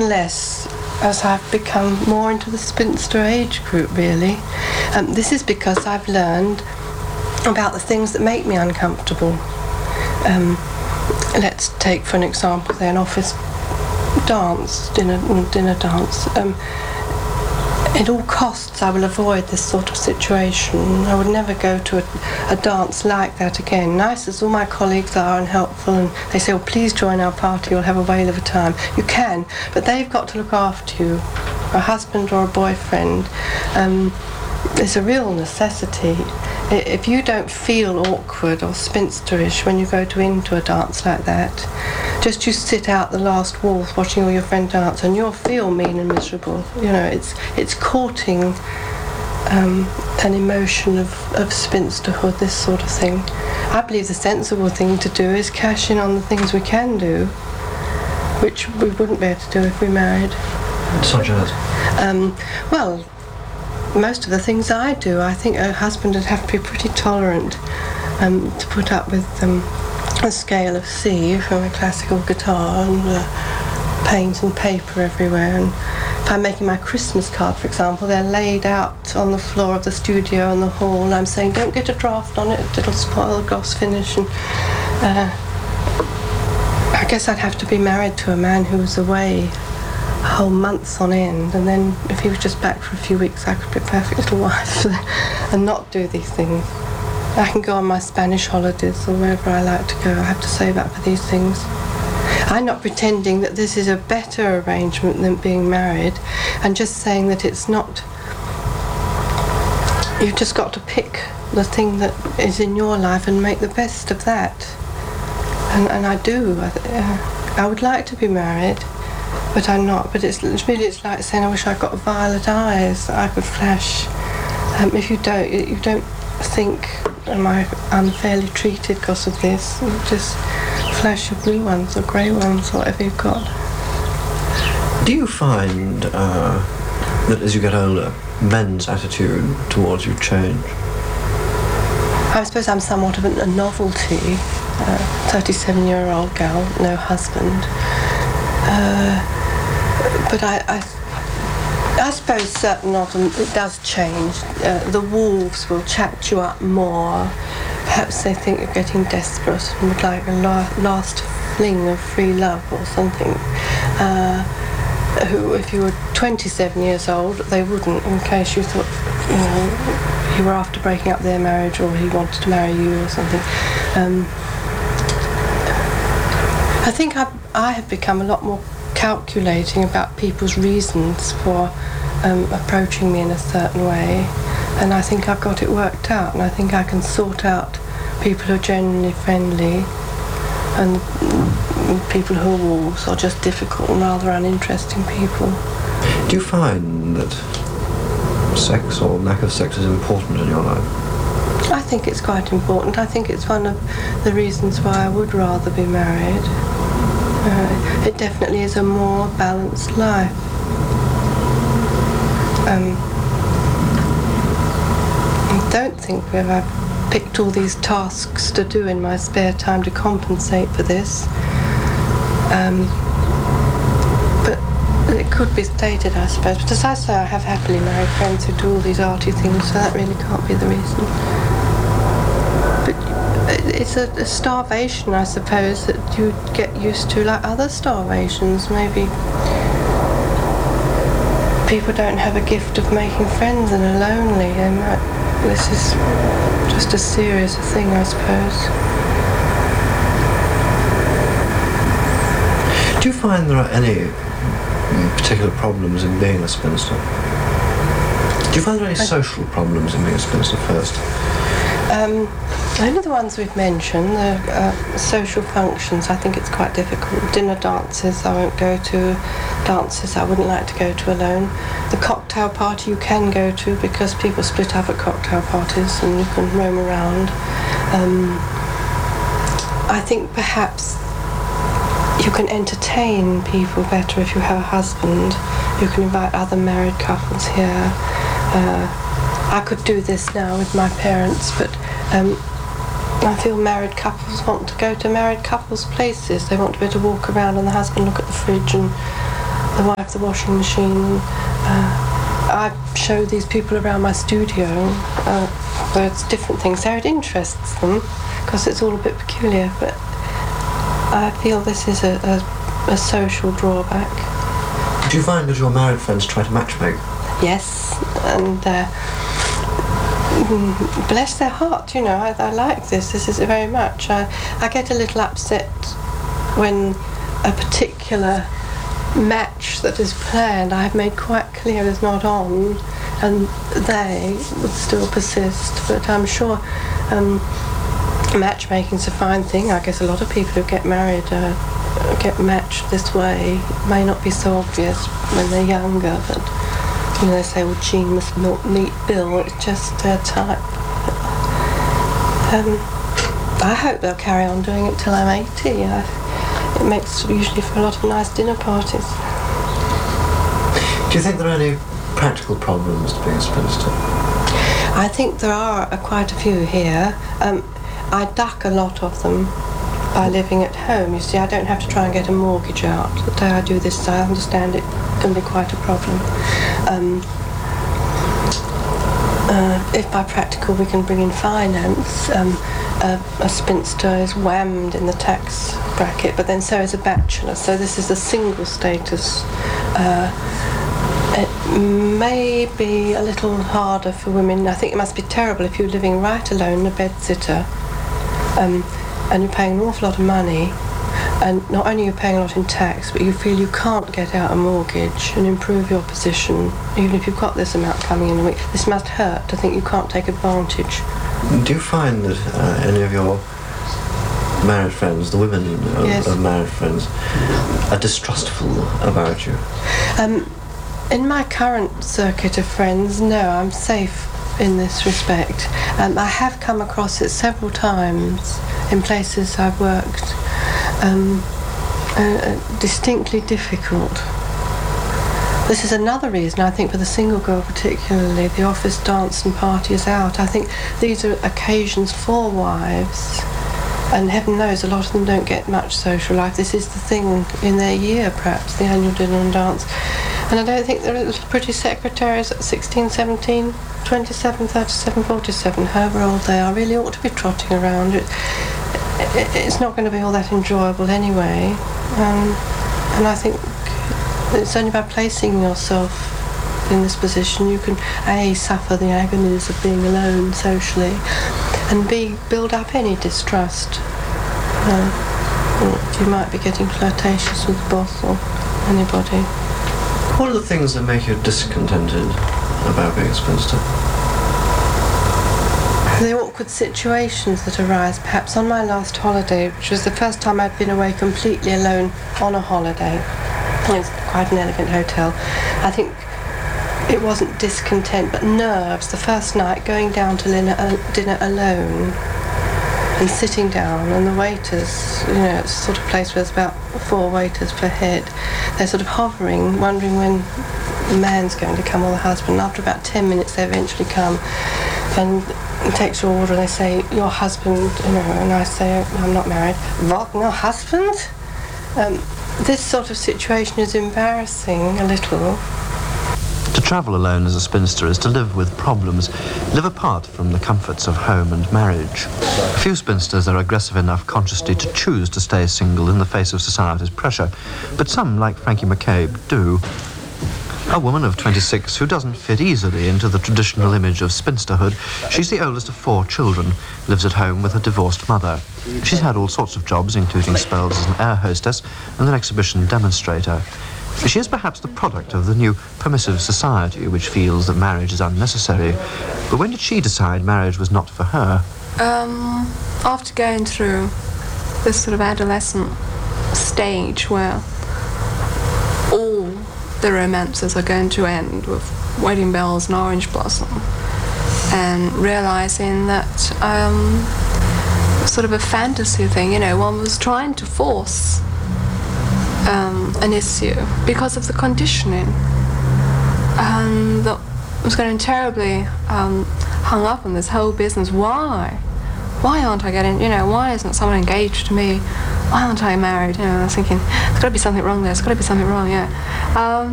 less as I've become more into the spinster age group, really. This is because I've learned about the things that make me uncomfortable. Let's take, for an example, an office dance, dinner dance. At all costs, I will avoid this sort of situation. I would never go to a dance like that again. Nice as all my colleagues are and helpful, and they say, "Oh, please join our party, you'll have a whale of a time." You can, but they've got to look after you. A husband or a boyfriend. It's a real necessity. If you don't feel awkward or spinsterish when you go into a dance like that, just you sit out the last waltz watching all your friends dance and you'll feel mean and miserable. You know, it's courting an emotion of spinsterhood, this sort of thing. I believe the sensible thing to do is cash in on the things we can do, which we wouldn't be able to do if we married. Such as? Well, most of the things I do, I think a husband would have to be pretty tolerant to put up with a scale of C from a classical guitar and paint and paper everywhere. And if I'm making my Christmas card, for example, they're laid out on the floor of the studio and the hall, and I'm saying, don't get a draft on it, it'll spoil the gloss finish. And I guess I'd have to be married to a man who was away whole months on end, and then if he was just back for a few weeks I could be a perfect little wife and not do these things. I can go on my Spanish holidays or wherever I like to go. I have to save up for these things. I'm not pretending that this is a better arrangement than being married. I'm just saying that it's not. You've just got to pick the thing that is in your life and make the best of that. And I do. I would like to be married, but I'm not. But it's like saying, I wish I got violet eyes that I could flash. If you don't think, am I unfairly treated because of this? You just flash your blue ones or grey ones, or whatever you've got. Do you find that as you get older, men's attitude towards you change? I suppose I'm somewhat of a novelty. 37-year-old girl, no husband. But I suppose certain of them, it does change. The wolves will chat you up more. Perhaps they think you're getting desperate and would like a last fling of free love or something. Who, if you were 27 years old, they wouldn't, in case you thought, you were after breaking up their marriage or he wanted to marry you or something. I think I have become a lot more calculating about people's reasons for approaching me in a certain way, and I think I've got it worked out, and I think I can sort out people who are genuinely friendly and people who are wolves or just difficult and rather uninteresting people. Do you find that sex or lack of sex is important in your life? I think it's quite important. I think it's one of the reasons why I would rather be married. It definitely is a more balanced life. I don't think I've picked all these tasks to do in my spare time to compensate for this. But it could be stated, I suppose. But as I say, I have happily married friends who do all these arty things, so that really can't be the reason. It's a starvation, I suppose, that you get used to, like other starvations. Maybe people don't have a gift of making friends and are lonely, and this is just a serious thing, I suppose. Do you find there are any particular problems in being a spinster? Do you find there are any social problems in being a spinster first? Only the ones we've mentioned, the social functions. I think it's quite difficult. Dinner dances I won't go to, dances I wouldn't like to go to alone. The cocktail party you can go to because people split up at cocktail parties and you can roam around. I think perhaps you can entertain people better if you have a husband. You can invite other married couples here. I could do this now with my parents, but I feel married couples want to go to married couples' places. They want to be able to walk around and the husband look at the fridge and the wife, the washing machine. I show these people around my studio where it's different things, so it interests them because it's all a bit peculiar, but I feel this is a social drawback. Do you find that your married friends try to matchmake? Yes, and bless their heart, you know, I like this is very much. I get a little upset when a particular match that is planned I have made quite clear is not on, and they would still persist, but I'm sure matchmaking's a fine thing. I guess a lot of people who get married get matched this way. It may not be so obvious when they're younger, but you know, they say, well, Jean must meet Bill, it's just their type. I hope they'll carry on doing it till I'm 80. It makes usually for a lot of nice dinner parties. Do you think there are any practical problems to being a spinster? I think there are quite a few here. I duck a lot of them by living at home. You see, I don't have to try and get a mortgage out. The day I do this, I understand it can be quite a problem. If by practical we can bring in finance, a spinster is whammed in the tax bracket, but then so is a bachelor. So this is a single status. It may be a little harder for women. I think it must be terrible if you're living right alone, a bedsitter, and you're paying an awful lot of money, and not only are you paying a lot in tax, but you feel you can't get out a mortgage and improve your position, even if you've got this amount coming in a week. This must hurt to think you can't take advantage. Do you find that any of your married friends, the women of married friends, are distrustful about you? In my current circuit of friends, no, I'm safe in this respect. I have come across it several times in places I've worked. Distinctly difficult. This is another reason, I think, for the single girl particularly, the office dance and party is out. I think these are occasions for wives, and heaven knows a lot of them don't get much social life. This is the thing in their year, perhaps, the annual dinner and dance. And I don't think there are little pretty secretaries at 16, 17, 27, 37, 47, however old they are, really ought to be trotting around. It's not going to be all that enjoyable anyway. And I think it's only by placing yourself in this position you can A, suffer the agonies of being alone socially, and B, build up any distrust. You might be getting flirtatious with the boss or anybody. What are the things that make you discontented about being a spinster? The awkward situations that arise, perhaps on my last holiday, which was the first time I'd been away completely alone on a holiday. It was quite an elegant hotel. I think it wasn't discontent, but nerves. The first night, going down to dinner alone and sitting down, and the waiters, you know, it's the sort of place where there's about 4 waiters per head. They're sort of hovering, wondering when the man's going to come or the husband. After about 10 minutes, they eventually come and takes your order, and they say, your husband, you know, and I say, I'm not married. What, no husband? This sort of situation is embarrassing a little. To travel alone as a spinster is to live with problems, live apart from the comforts of home and marriage. Few spinsters are aggressive enough consciously to choose to stay single in the face of society's pressure, but some, like Frankie McCabe, do. A woman of 26 who doesn't fit easily into the traditional image of spinsterhood. She's the oldest of 4 children, lives at home with her divorced mother. She's had all sorts of jobs, including spells as an air hostess and an exhibition demonstrator. She is perhaps the product of the new permissive society, which feels that marriage is unnecessary. But when did she decide marriage was not for her? After going through this sort of adolescent stage where all the romances are going to end with wedding bells and orange blossom, and realizing that sort of a fantasy thing, you know, one was trying to force an issue because of the conditioning, and that was getting terribly hung up on this whole business. Why aren't I getting, you know, why isn't someone engaged to me why aren't I married? You know, I was thinking, there's got to be something wrong there. There's got to be something wrong. Yeah.